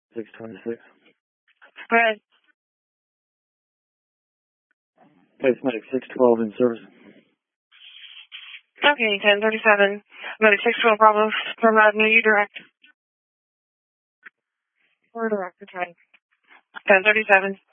626. Go ahead. Medic 612 in service. Okay, 1037. Medic 612 Bravo from New Direct. Or direct, return. 1037.